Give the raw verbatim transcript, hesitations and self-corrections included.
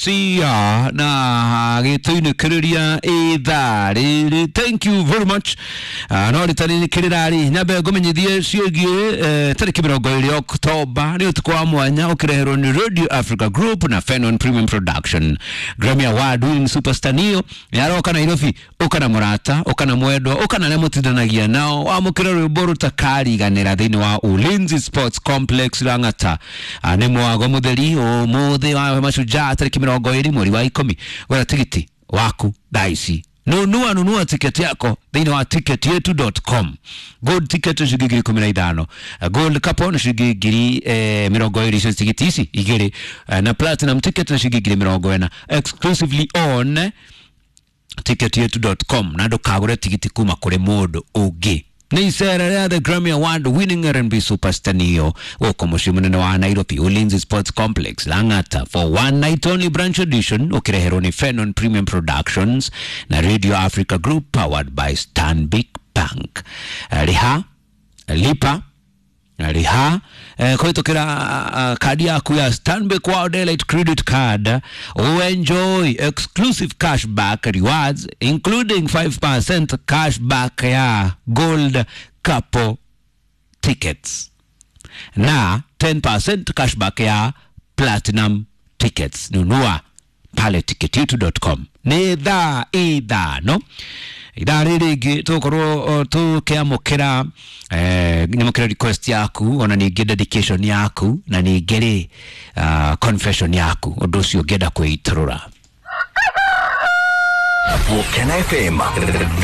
Sia na gituine kiriria ithari. Thank you very much. Uh, no ritani kirirari nyabe gomenyithie ciegie tariki mirongo iri Oktoba ni utuko wa mwanya ukirehero ni Radio Africa Group na Fenon Premium Production. Grammy Award winning superstar niyo yaroka Nairobi ukana murata ukana mwedwa ukana ne mutidanagia nao wa mukira rwimbo rutakari ganira thini wa Ulinzi Sports Complex Langata. Ane mwago mutheri o muthe wa mashujaa tariki mirongo iri mweri wa ikumi. Wera tigiti waku daisi nunua nunua tiketi yako thini wa ticket yetu dot com. Gold ticket shigigiri kumi na ithano, gold capon shigigiri eh, mirongo iri cio tiketi ici igiri, eh, na platinum ticket shigigiri mirongo ena exclusively on ticket yetu dot com. Na ndukagure tigiti kuma kuri mundu ungi. Ni sera the Grammy Award winning R and B superstar niyo woko mushimunene wa Nairobi Ulinzi Sports Complex Langata for one night only branch edition ukirehero ni Fenon Premium Productions na Radio Africa Group powered by Stanbic Bank. Riha lipa riha eh, kuitokera uh, kadi yaku ya Stanbic World Elite Credit Card uh, enjoy exclusive cashback rewards including five percent cashback ya gold couple tickets na ten percent cashback ya platinum tickets. Nunua pale ticket yetu dot com. Ni dha idha no idari rigi tukoro tukiamukira eh nyamukira request yaku ona ni dedication yaku na ni gere uh, confession yaku undu cio ngenda kwiiturura. Mukena F M